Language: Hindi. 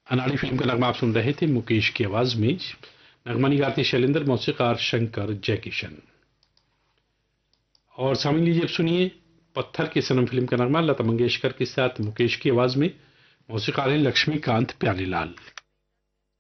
अनाड़ी फिल्म का नगमा आप सुन रहे थे मुकेश की आवाज में। नगमा निगारते शैलेंद्र, मौसीकार शंकर जयकिशन। और सामने लीजिए अब सुनिए पत्थर के सनम फिल्म का नगमा लता मंगेशकर के साथ मुकेश की आवाज में। मौसीकार हैं लक्ष्मीकांत प्यारेलाल।